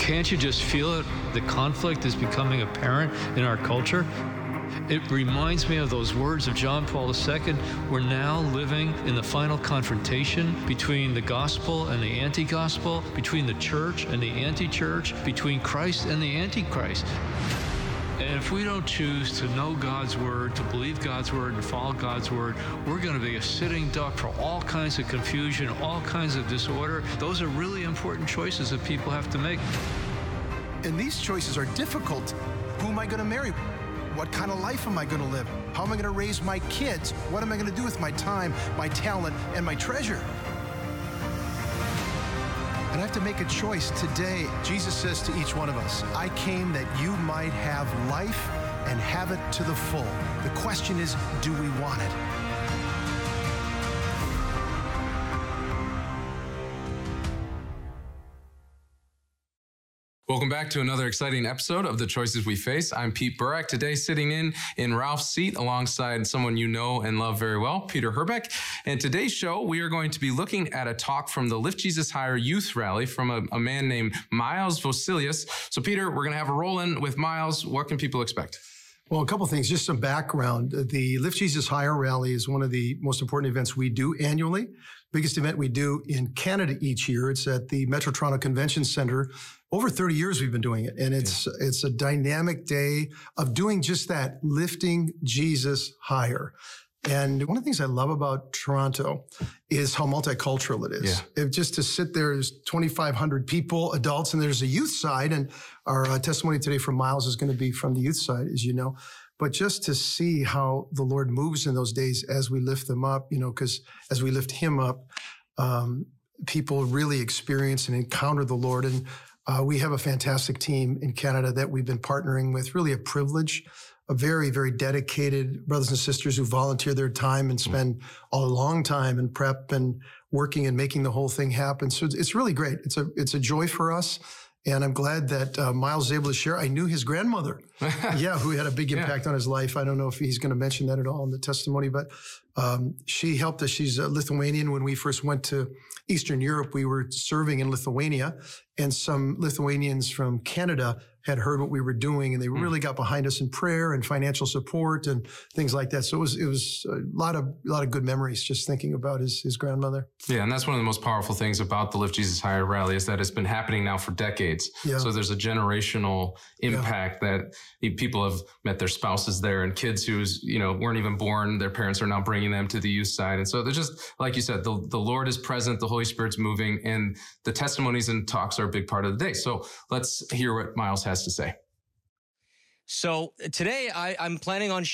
Can't you just feel it? The conflict is becoming apparent in our culture. It reminds me of those words of John Paul II. We're now living in the final confrontation between the gospel and the anti-gospel, between the church and the anti-church, between Christ and the antichrist. And if we don't choose to know God's word, to believe God's word, and follow God's word, we're going to be a sitting duck for all kinds of confusion, all kinds of disorder. Those are really important choices that people have to make. And these choices are difficult. Who am I going to marry? What kind of life am I going to live? How am I going to raise my kids? What am I going to do with my time, my talent, and my treasure? And I have to make a choice today. Jesus says to each one of us, I came that you might have life and have it to the full. The question is, do we want it? Welcome back to another exciting episode of The Choices We Face. I'm Pete Burak. Today sitting in Ralph's seat alongside someone you know and love very well, Peter Herbeck. And today's show, we are going to be looking at a talk from the Lift Jesus Higher Youth Rally from a man named Miles Vosselius. So Peter, we're going to have a roll in with Miles. What can people expect? Well, a couple things, just some background. The Lift Jesus Higher Rally is one of the most important events we do annually. Biggest event we do in Canada each year. It's at the Metro Toronto Convention Center. Over 30 years we've been doing it. And it's a dynamic day of doing just that, lifting Jesus higher. And one of the things I love about Toronto is how multicultural it is. Just to sit there, there's 2,500 people, adults, and there's a youth side. And our testimony today from Miles is going to be from the youth side, as you know. But just to see how the Lord moves in those days as we lift them up, because as we lift him up, people really experience and encounter the Lord. And we have a fantastic team in Canada that we've been partnering with, really a privilege. A very, very dedicated brothers and sisters who volunteer their time and spend a long time in prep and working and making the whole thing happen. So it's really great. It's a joy for us. And I'm glad that Miles is able to share. I knew his grandmother, who had a big impact on his life. I don't know if he's going to mention that at all in the testimony, but she helped us. She's a Lithuanian. When we first went to Eastern Europe, we were serving in Lithuania, and some Lithuanians from Canada had heard what we were doing, and they really got behind us in prayer and financial support and things like that. So it was a lot of good memories just thinking about his grandmother. Yeah, and that's one of the most powerful things about the Lift Jesus Higher Rally is that it's been happening now for decades. Yeah. So there's a generational impact that people have met their spouses there and kids who weren't even born. Their parents are now bringing them to the youth side. And so there's just, like you said, the Lord is present, the Holy Spirit's moving, and the testimonies and talks are a big part of the day. So let's hear what Miles has to say. So today I'm planning on